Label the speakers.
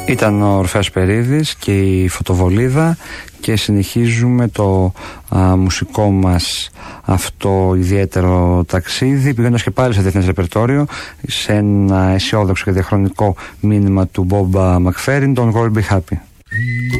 Speaker 1: Ήταν ο Ορφέας Περίδης και η Φωτοβολίδα και συνεχίζουμε το μουσικό μας αυτό ιδιαίτερο ταξίδι πηγαίνοντας και πάλι σε διεθνές ρεπερτόριο σε ένα αισιόδοξο και διαχρονικό μήνυμα του Bob McFerrin, Don't Worry Be Happy.